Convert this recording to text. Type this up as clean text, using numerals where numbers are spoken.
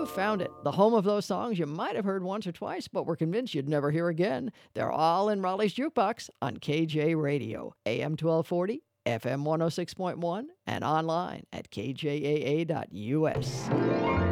You've found it, the home of those songs you might have heard once or twice, but were convinced you'd never hear again. They're all in Raleigh's Jukebox on KJ Radio, AM 1240, FM 106.1, and online at kjaa.us.